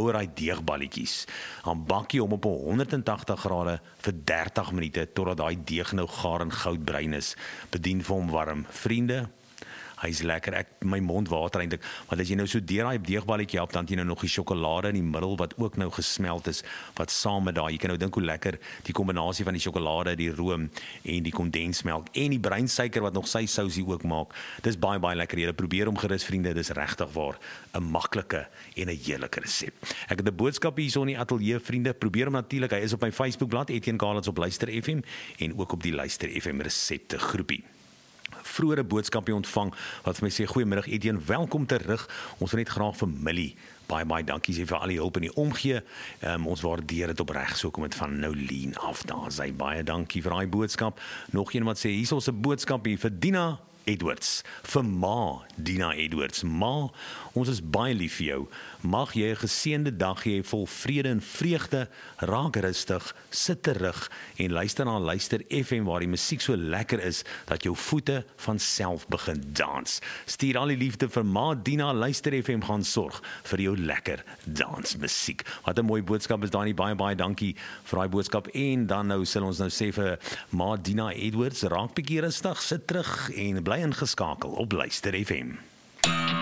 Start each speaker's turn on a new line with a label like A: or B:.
A: oor daai deegballetjies. Dan bak jy hom op 180 grade vir 30 minute totdat daai deeg nou gaar en goudbruin is. Bedien vir hom warm. Vriende, hy's lekker, my mond water eintlik, want as jy nou so deur daai deegballetjie help, dan het jy nou nog die sjokolade in die middel wat ook nou gesmelt is, wat saam met daai, jy kan nou dink hoe lekker die kombinasie van die sjokolade, die room en die kondensmelk en die breinsuiker wat nog sy sousie ook maak. Dis baie lekker. Julle probeer hom gerus, vriende, dis regtig waar 'n maklike en 'n heerlike resep. Ek het 'n boodskap hierso in die ateljee, vriende. Probeer hom natuurlik. Hy is op my Facebookblad Etienne Kaalens op Luister FM en ook op die Luister FM resepte groepie. Vroeëre boodskapie ontvang wat vir my sê, goeiemiddag Etienne, welkom terug. Ons wil net graag vir Millie baie dankie sê vir al die hulp en die omgee. Ons waardeer dit opreg, so kom dit van Nolien af. Daar sê baie dankie vir daai boodskap. Nog een wat sê, hier is ons 'n boodskap hier vir Dina Edwards, vir ma Dina Edwards. Ma, ons is baie lief vir jou. Mag jy 'n geseënde dag hê vol vrede en vreugde. Raak rustig, sit terug en luister na Luister FM waar die musiek so lekker is dat jou voete van self begin dans. Stuur al die liefde vir ma Dina. Luister FM gaan sorg vir jou lekker dansmusiek. Wat 'n mooi boodskap is daai, baie dankie vir daai boodskap. En dan nou sal ons nou sê vir ma Dina Edwards, raak bietjie rustig, sit terug en bly ingeskakel op Luister FM.